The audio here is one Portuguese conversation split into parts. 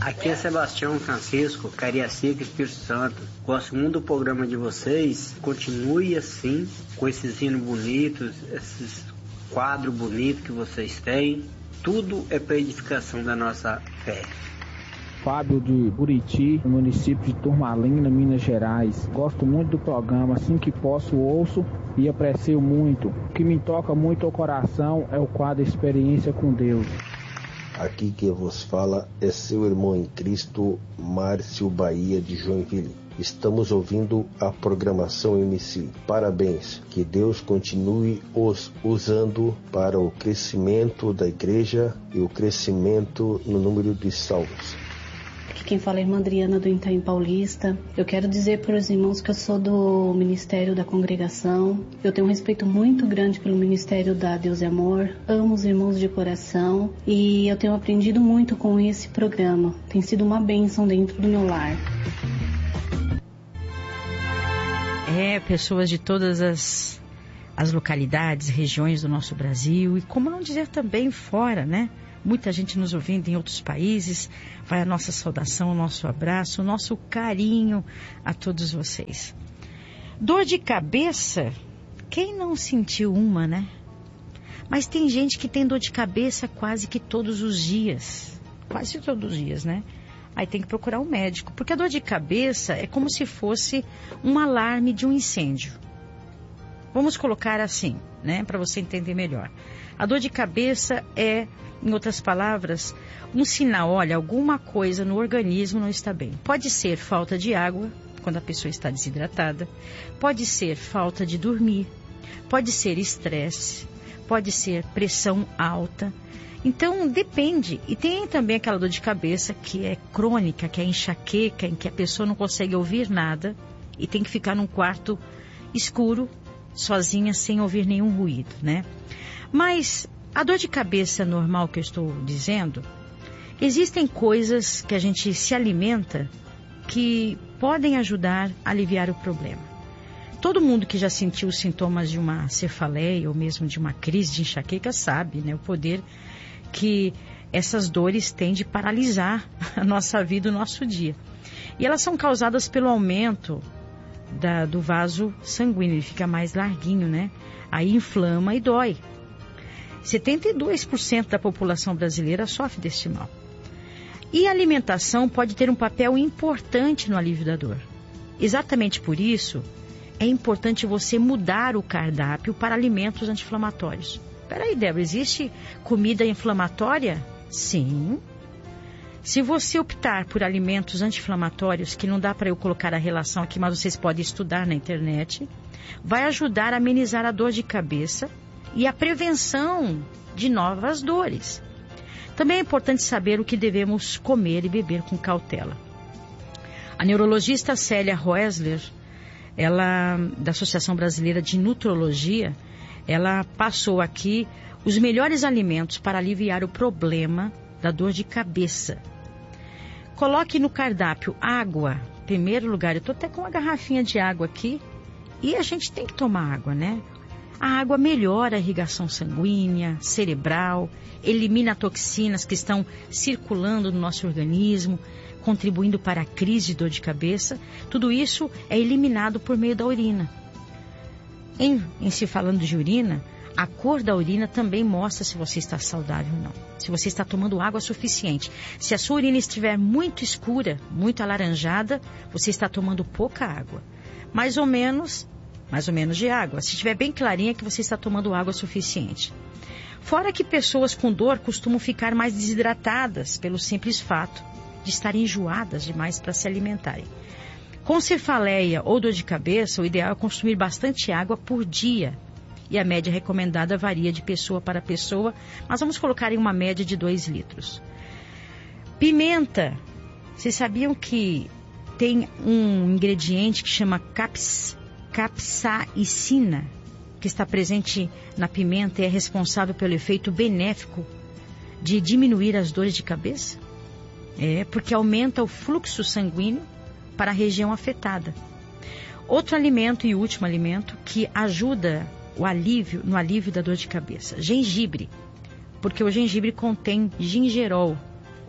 Aqui é Sebastião Francisco, Cariacica, Espírito Santo. Gosto muito do programa de vocês. Continue assim, com esses hinos bonitos, esses quadros bonitos que vocês têm. Tudo é para edificação da nossa fé. Fábio de Buriti, município de Turmalina, Minas Gerais. Gosto muito do programa, assim que posso ouço e aprecio muito. O que me toca muito ao coração é o quadro Experiência com Deus. Aqui quem vos fala é seu irmão em Cristo, Márcio Bahia de Joinville. Estamos ouvindo a programação MC. Parabéns, que Deus continue os usando para o crescimento da igreja e o crescimento no número de salvos. Quem fala é a irmã Adriana do Itaim Paulista. Eu quero dizer para os irmãos que eu sou do Ministério da Congregação. Eu tenho um respeito muito grande pelo Ministério da Deus é Amor. Amo os irmãos de coração e eu tenho aprendido muito com esse programa. Tem sido uma bênção dentro do meu lar. Pessoas de todas as localidades, regiões do nosso Brasil e como não dizer também fora, né? Muita gente nos ouvindo em outros países. Vai a nossa saudação, o nosso abraço, o nosso carinho a todos vocês. Dor de cabeça, quem não sentiu uma, né? Mas tem gente que tem dor de cabeça quase que todos os dias. Quase todos os dias, né? Aí tem que procurar um médico. Porque a dor de cabeça é como se fosse um alarme de um incêndio. Vamos colocar assim, né? Para você entender melhor. A dor de cabeça é, em outras palavras, um sinal, olha, alguma coisa no organismo não está bem. Pode ser falta de água, quando a pessoa está desidratada. Pode ser falta de dormir. Pode ser estresse. Pode ser pressão alta. Então, depende. E tem também aquela dor de cabeça que é crônica, que é enxaqueca, em que a pessoa não consegue ouvir nada e tem que ficar num quarto escuro, sozinha, sem ouvir nenhum ruído, né? Mas a dor de cabeça normal que eu estou dizendo, existem coisas que a gente se alimenta que podem ajudar a aliviar o problema. Todo mundo que já sentiu os sintomas de uma cefaleia ou mesmo de uma crise de enxaqueca sabe, né, o poder que essas dores têm de paralisar a nossa vida, o nosso dia. E elas são causadas pelo aumento do vaso sanguíneo, ele fica mais larguinho, né? Aí inflama e dói. 72% da população brasileira sofre deste mal. E a alimentação pode ter um papel importante no alívio da dor. Exatamente por isso, é importante você mudar o cardápio para alimentos anti-inflamatórios. Peraí, Débora, existe comida inflamatória? Sim. Se você optar por alimentos anti-inflamatórios, que não dá para eu colocar a relação aqui, mas vocês podem estudar na internet, vai ajudar a amenizar a dor de cabeça e a prevenção de novas dores. Também é importante saber o que devemos comer e beber com cautela. A neurologista Célia Roesler, ela, da Associação Brasileira de Nutrologia, ela passou aqui os melhores alimentos para aliviar o problema da dor de cabeça. Coloque no cardápio água, em primeiro lugar. Eu estou até com uma garrafinha de água aqui e a gente tem que tomar água, né? A água melhora a irrigação sanguínea, cerebral, elimina toxinas que estão circulando no nosso organismo, contribuindo para a crise de dor de cabeça. Tudo isso é eliminado por meio da urina. Em se falando de urina, a cor da urina também mostra se você está saudável ou não. Se você está tomando água suficiente. Se a sua urina estiver muito escura, muito alaranjada, você está tomando pouca água. Mais ou menos de água. Se estiver bem clarinha, que você está tomando água suficiente. Fora que pessoas com dor costumam ficar mais desidratadas pelo simples fato de estarem enjoadas demais para se alimentarem. Com cefaleia ou dor de cabeça, o ideal é consumir bastante água por dia. E a média recomendada varia de pessoa para pessoa, mas vamos colocar em uma média de 2 litros. Pimenta. Vocês sabiam que tem um ingrediente que chama capsaicina, que está presente na pimenta e é responsável pelo efeito benéfico de diminuir as dores de cabeça? Porque aumenta o fluxo sanguíneo para a região afetada. Outro alimento e último alimento que ajuda no alívio da dor de cabeça. Gengibre. Porque o gengibre contém gingerol.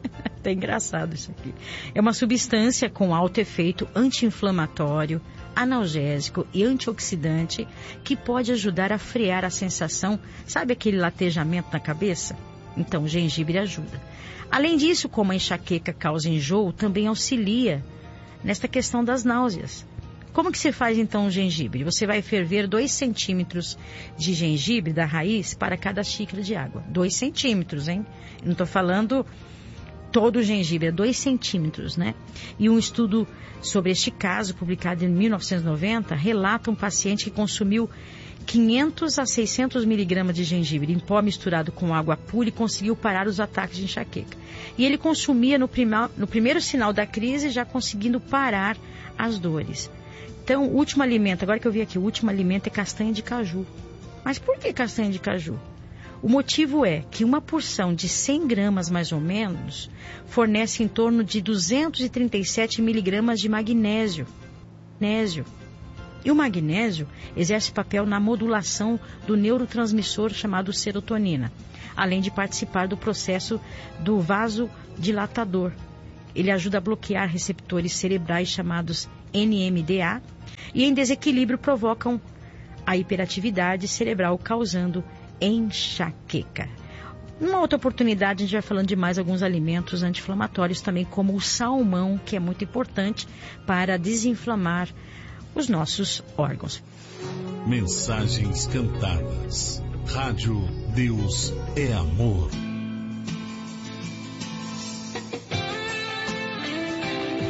até engraçado isso aqui. É uma substância com alto efeito anti-inflamatório, analgésico e antioxidante que pode ajudar a frear a sensação, sabe aquele latejamento na cabeça? Então, o gengibre ajuda. Além disso, como a enxaqueca causa enjoo, também auxilia nesta questão das náuseas. Como que se faz então o gengibre? Você vai ferver 2 centímetros de gengibre da raiz para cada xícara de água. 2 centímetros, hein? Não estou falando todo o gengibre, é 2 centímetros, né? E um estudo sobre este caso, publicado em 1990, relata um paciente que consumiu 500 a 600 miligramas de gengibre em pó misturado com água pura e conseguiu parar os ataques de enxaqueca. E ele consumia no primeiro sinal da crise, já conseguindo parar as dores. Então, o último alimento, agora que eu vi aqui, o último alimento é castanha de caju. Mas por que castanha de caju? O motivo é que uma porção de 100 gramas, mais ou menos, fornece em torno de 237 miligramas de magnésio. E o magnésio exerce papel na modulação do neurotransmissor chamado serotonina, além de participar do processo do vasodilatador. Ele ajuda a bloquear receptores cerebrais chamados NMDA e em desequilíbrio provocam a hiperatividade cerebral, causando enxaqueca. Numa outra oportunidade, a gente vai falando de mais alguns alimentos anti-inflamatórios também, como o salmão, que é muito importante para desinflamar os nossos órgãos. Mensagens cantadas. Rádio Deus é Amor.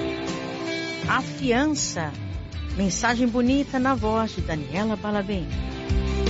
A fiança. Mensagem bonita na voz de Daniela Balabem.